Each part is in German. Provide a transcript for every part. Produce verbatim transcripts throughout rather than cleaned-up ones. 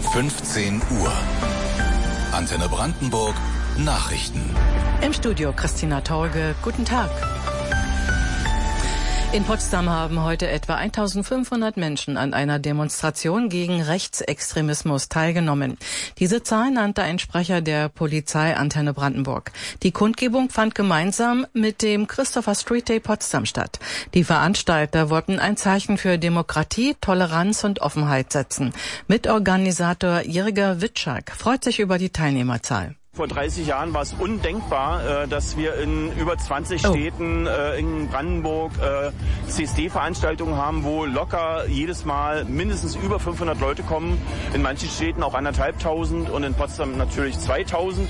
fünfzehn Uhr. Antenne Brandenburg Nachrichten. Im Studio Christina Torge. Guten Tag. In Potsdam haben heute etwa eintausendfünfhundert Menschen an einer Demonstration gegen Rechtsextremismus teilgenommen. Diese Zahl nannte ein Sprecher der Polizei Antenne Brandenburg. Die Kundgebung fand gemeinsam mit dem Christopher Street Day Potsdam statt. Die Veranstalter wollten ein Zeichen für Demokratie, Toleranz und Offenheit setzen. Mitorganisator Jirga Witschak freut sich über die Teilnehmerzahl. Vor dreißig Jahren war es undenkbar, dass wir in über zwanzig oh. Städten in Brandenburg C S D-Veranstaltungen haben, wo locker jedes Mal mindestens über fünfhundert Leute kommen. In manchen Städten auch anderthalbtausend und in Potsdam natürlich zweitausend.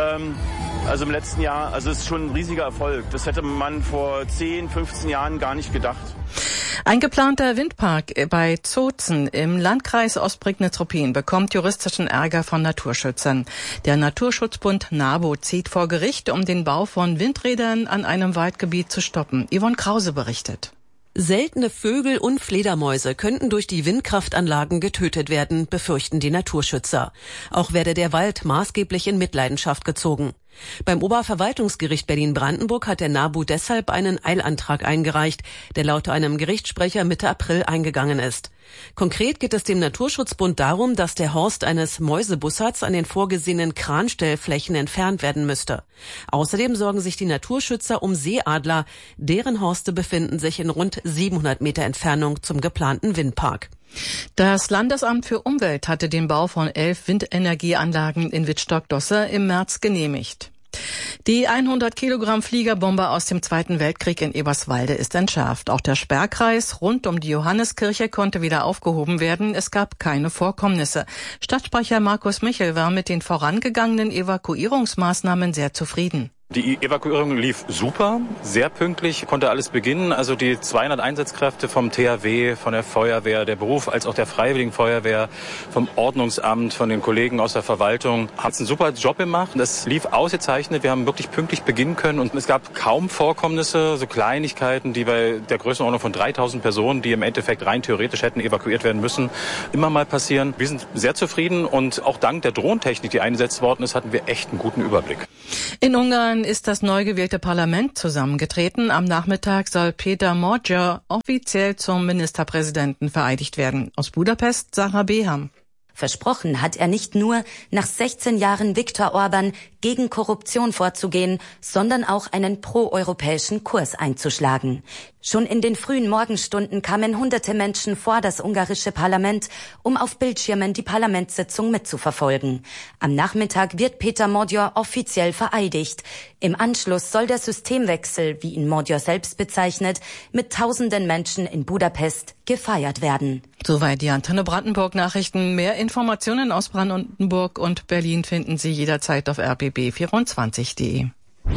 Also im letzten Jahr, also es ist schon ein riesiger Erfolg. Das hätte man vor zehn, fünfzehn Jahren gar nicht gedacht. Ein geplanter Windpark bei Zozen im Landkreis Ostprignitz-Ruppin bekommt juristischen Ärger von Naturschützern. Der Naturschutzbund NABU zieht vor Gericht, um den Bau von Windrädern an einem Waldgebiet zu stoppen. Yvonne Krause berichtet. Seltene Vögel und Fledermäuse könnten durch die Windkraftanlagen getötet werden, befürchten die Naturschützer. Auch werde der Wald maßgeblich in Mitleidenschaft gezogen. Beim Oberverwaltungsgericht Berlin-Brandenburg hat der NABU deshalb einen Eilantrag eingereicht, der laut einem Gerichtssprecher Mitte April eingegangen ist. Konkret geht es dem Naturschutzbund darum, dass der Horst eines Mäusebussards an den vorgesehenen Kranstellflächen entfernt werden müsste. Außerdem sorgen sich die Naturschützer um Seeadler. Deren Horste befinden sich in rund siebenhundert Meter Entfernung zum geplanten Windpark. Das Landesamt für Umwelt hatte den Bau von elf Windenergieanlagen in Wittstock-Dosse im März genehmigt. Die hundert Kilogramm Fliegerbombe aus dem Zweiten Weltkrieg in Eberswalde ist entschärft. Auch der Sperrkreis rund um die Johanneskirche konnte wieder aufgehoben werden. Es gab keine Vorkommnisse. Stadtsprecher Markus Michel war mit den vorangegangenen Evakuierungsmaßnahmen sehr zufrieden. Die Evakuierung lief super, sehr pünktlich, konnte alles beginnen. Also die zweihundert Einsatzkräfte vom T H W, von der Feuerwehr, der Beruf, als auch der Freiwilligen Feuerwehr, vom Ordnungsamt, von den Kollegen aus der Verwaltung, haben einen super Job gemacht. Das lief ausgezeichnet. Wir haben wirklich pünktlich beginnen können und es gab kaum Vorkommnisse, so Kleinigkeiten, die bei der Größenordnung von dreitausend Personen, die im Endeffekt rein theoretisch hätten evakuiert werden müssen, immer mal passieren. Wir sind sehr zufrieden und auch dank der Drohntechnik, die eingesetzt worden ist, hatten wir echt einen guten Überblick. In Ungarn ist das neu gewählte Parlament zusammengetreten. Am Nachmittag soll Péter Magyar offiziell zum Ministerpräsidenten vereidigt werden. Aus Budapest, Sarah Beham. Versprochen hat er nicht nur, nach sechzehn Jahren Viktor Orban gegen Korruption vorzugehen, sondern auch einen proeuropäischen Kurs einzuschlagen. Schon in den frühen Morgenstunden kamen hunderte Menschen vor das ungarische Parlament, um auf Bildschirmen die Parlamentssitzung mitzuverfolgen. Am Nachmittag wird Péter Magyar offiziell vereidigt. Im Anschluss soll der Systemwechsel, wie ihn Magyar selbst bezeichnet, mit tausenden Menschen in Budapest gefeiert werden. Soweit die Antenne Brandenburg Nachrichten. Mehr Informationen aus Brandenburg und Berlin finden Sie jederzeit auf r b b vierundzwanzig punkt d e.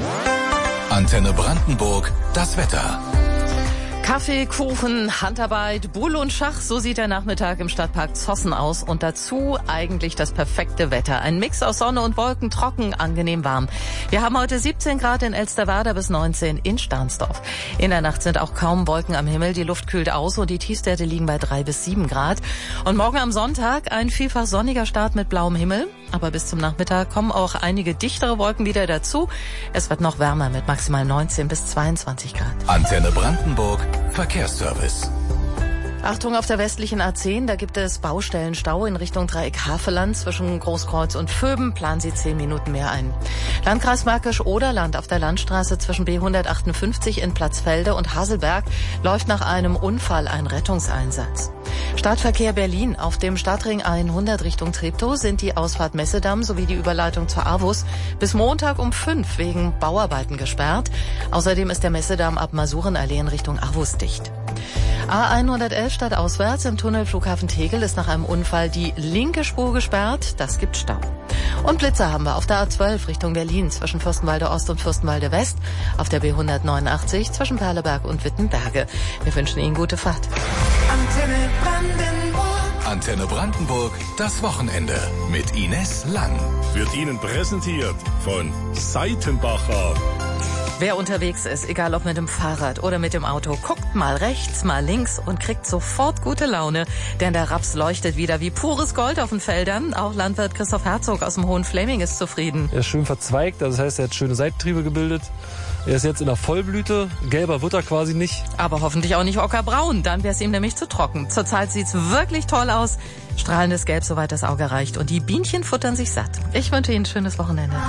Antenne Brandenburg, das Wetter. Kaffee, Kuchen, Handarbeit, Bull und Schach, so sieht der Nachmittag im Stadtpark Zossen aus. Und dazu eigentlich das perfekte Wetter. Ein Mix aus Sonne und Wolken, trocken, angenehm warm. Wir haben heute siebzehn Grad in Elsterwerda bis neunzehn in Stahnsdorf. In der Nacht sind auch kaum Wolken am Himmel. Die Luft kühlt aus und die Tiefstwerte liegen bei drei bis sieben Grad. Und morgen am Sonntag ein vielfach sonniger Start mit blauem Himmel. Aber bis zum Nachmittag kommen auch einige dichtere Wolken wieder dazu. Es wird noch wärmer mit maximal neunzehn bis zweiundzwanzig Grad. Antenne Brandenburg, Verkehrsservice. Achtung auf der westlichen A zehn, da gibt es Baustellenstau in Richtung Dreieck Havelland zwischen Großkreuz und Vöben. Planen Sie zehn Minuten mehr ein. Landkreis Märkisch-Oderland auf der Landstraße zwischen B hundertachtundfünfzig in Platzfelde und Haselberg läuft nach einem Unfall ein Rettungseinsatz. Stadtverkehr Berlin. Auf dem Stadtring hundert Richtung Treptow sind die Ausfahrt Messedamm sowie die Überleitung zur Avus bis Montag um fünf wegen Bauarbeiten gesperrt. Außerdem ist der Messedamm ab Masurenallee in Richtung Avus dicht. A hundertelf stadtauswärts im Tunnel Flughafen Tegel ist nach einem Unfall die linke Spur gesperrt. Das gibt Stau. Und Blitzer haben wir auf der A zwölf Richtung Berlin zwischen Fürstenwalde Ost und Fürstenwalde West, auf der B hundertneunundachtzig zwischen Perleberg und Wittenberge. Wir wünschen Ihnen gute Fahrt. Antenne Brandenburg. Antenne Brandenburg, das Wochenende mit Ines Lang. Wird Ihnen präsentiert von Seitenbacher. Wer unterwegs ist, egal ob mit dem Fahrrad oder mit dem Auto, guckt mal rechts, mal links und kriegt sofort gute Laune. Denn der Raps leuchtet wieder wie pures Gold auf den Feldern. Auch Landwirt Christoph Herzog aus dem Hohen Fleming ist zufrieden. Er ist schön verzweigt, das heißt, er hat schöne Seitentriebe gebildet. Er ist jetzt in der Vollblüte. Gelber wird er quasi nicht. Aber hoffentlich auch nicht ockerbraun, dann wäre es ihm nämlich zu trocken. Zurzeit sieht's wirklich toll aus. Strahlendes Gelb, soweit das Auge reicht. Und die Bienchen futtern sich satt. Ich wünsche Ihnen ein schönes Wochenende.